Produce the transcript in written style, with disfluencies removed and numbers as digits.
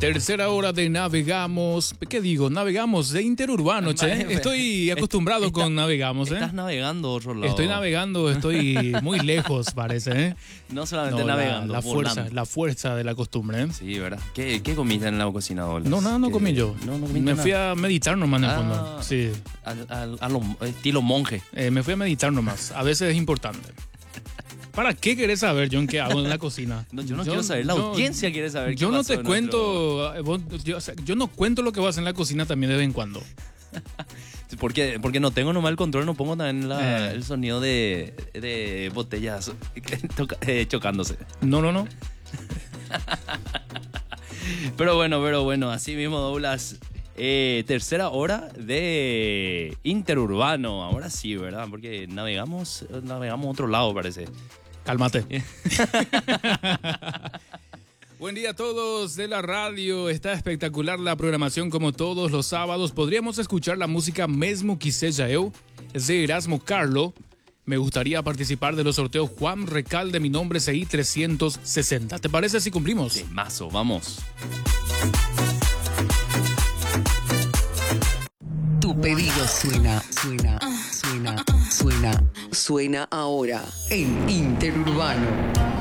Tercera hora de Navegamos. ¿Qué digo? Navegamos de interurbano, che. Estoy acostumbrado con Navegamos, ¿eh? Estás navegando a otro lado. Estoy navegando, estoy muy lejos, parece, ¿eh? No solamente No, navegando, la fuerza de la costumbre, ¿eh? Sí, ¿verdad? ¿Qué comiste en la cocina, Douglas? No, nada, no comí yo. No comiste Me nada. fui a meditar nomás en el fondo. Sí. A lo estilo monje. Me fui a meditar nomás. A veces es importante. ¿Para qué querés saber, John, qué hago en la cocina? No, yo no quiero saber, la audiencia quiere saber qué Yo no pasó te en cuento, yo no cuento lo que vas a hacer en la cocina también de vez en cuando. Porque no tengo nomás el control, no pongo también el sonido de botellas chocándose. No. Pero bueno, así mismo, Douglas. Tercera hora de interurbano. Ahora sí, ¿verdad? Porque navegamos a otro lado, parece. Cálmate. Buen día a todos de la radio. Está espectacular la programación como todos los sábados. Podríamos escuchar la música Mesmo que seja eu, es de Erasmo Carlo. Me gustaría participar de los sorteos Juan Recalde, mi nombre es CI 360. ¿Te parece si cumplimos? Temazo, vamos. Tu pedido suena ahora en Interurbano.